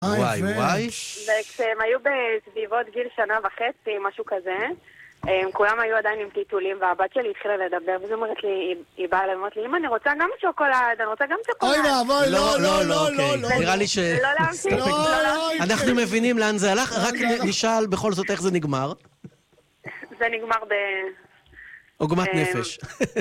וואי וואי. וכשהם היו בסביבות גיל 1.5, משהו כזה, כולם היו עדיין עם טיטולים, והבת שלי התחילה לדבר, וזו אומרת לי, היא באה ואומרת לי, אמא, אני רוצה גם שוקולד, אני רוצה גם שוקולד. אוי ואבוי, לא. נראה לי ש... לא להמשיך, לא להמשיך. אנחנו מבינים לאן זה הלך, רק נשאל בכל זאת איך זה נגמר. זה נגמר עוגמת נפש.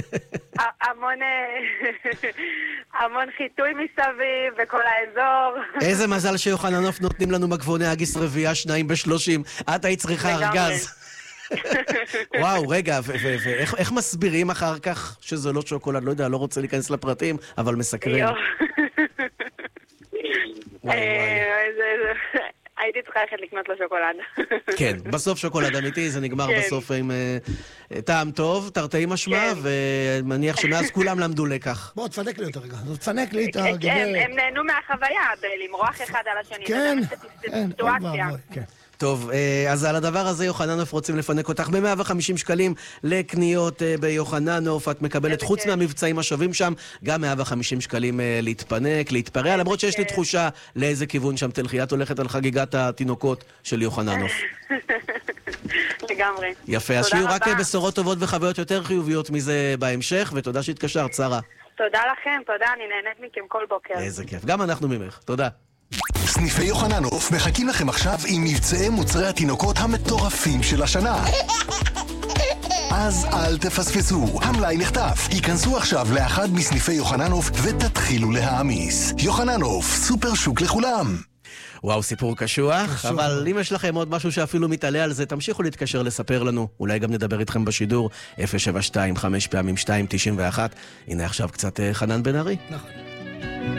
המון חיטוי מסביב בכל האזור. איזה מזל שיוחננוף נותנים לנו מגבוני אגיס רביעה 2 ב-30. את היית צריכה ארגז. וואו, רגע, ואיך מסבירים אחר כך שזה לא שוקולד? לא יודע, לא רוצה להיכנס לפרטים, אבל מסקרים. הייתי צריכה ללכת לקנות לו שוקולד. כן, בסוף שוקולד אמיתי, זה נגמר בסוף עם טעם טוב, תרתי משמע, ומניח שמאז כולם למדו לקח. בוא, תפנק לי יותר רגע. תפנק לי את הגבר. הם נהנו מהחוויה, בלמרוח אחד על השני. כן, כן. טוב, אז על הדבר הזה יוחננוף רוצים לפנק אותך ב-150 שקלים לקניות ביוחננוף. את מקבלת חוץ מהמבצעים השווים שם גם 150 שקלים להתפנק, להתפרע, למרות שיש לי תחושה לאיזה כיוון שם תלכי. את הולכת על חגיגת התינוקות של יוחננוף. לגמרי. יפה, אז שיהיו רק בשורות טובות וחוויות יותר חיוביות מזה בהמשך, ותודה שהתקשרת, שרה. תודה לכם, תודה, אני נהנית מכם כל בוקר. איזה כיף, גם אנחנו ממך, תודה. סניפי יוחננוף מחכים לכם עכשיו עם מבצעי מוצרי התינוקות המטורפים של השנה. אז אל תפספסו, המלאי נחטף. היכנסו עכשיו לאחד מסניפי יוחננוף ותתחילו להעמיס. יוחננוף, סופר שוק לכולם. וואו, סיפור קשוח, אבל אם יש לכם עוד משהו שאפילו מתעלה על זה, תמשיכו להתקשר לספר לנו, אולי גם נדבר איתכם בשידור, 072 5 פעמים 291. הנה עכשיו קצת חנן בן ארי. נכון.